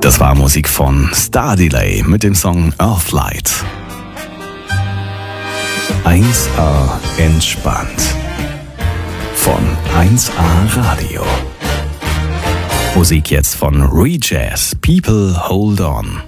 Das war Musik von Star Delay mit dem Song Earthlight. 1A entspannt. Von 1A Radio. Musik jetzt von Rejazz, People Hold On.